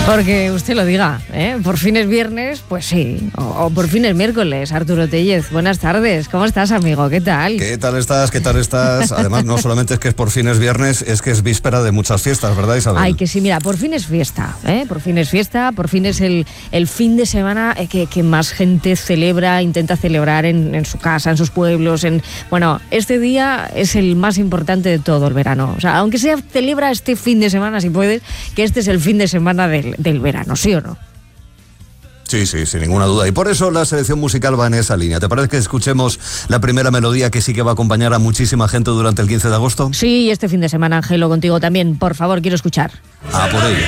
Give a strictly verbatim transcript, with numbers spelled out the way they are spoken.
Porque usted lo diga, ¿eh? Por fin es viernes, pues sí. O, o por fin es miércoles. Arturo Tellez, buenas tardes. ¿Cómo estás, amigo? ¿Qué tal? ¿Qué tal estás? ¿Qué tal estás? Además, no solamente es que es por fin es viernes, es que es víspera de muchas fiestas, ¿verdad, Isabel? Ay, que sí, mira, por fin es fiesta, ¿eh? Por fin es fiesta, por fin es el, el fin de semana que, que más gente celebra, intenta celebrar en, en su casa, en sus pueblos. En Bueno, este día es el más importante de todo el verano. O sea, aunque sea, celebra este fin de semana, si puedes, que este es el fin de semana del, del verano, ¿sí o no? Sí, sí, sin ninguna duda. Y por eso la selección musical va en esa línea. ¿Te parece que escuchemos la primera melodía que sí que va a acompañar a muchísima gente durante el quince de agosto? Sí, y este fin de semana, Ángelo, contigo también. Por favor, quiero escuchar. Ah, por ello.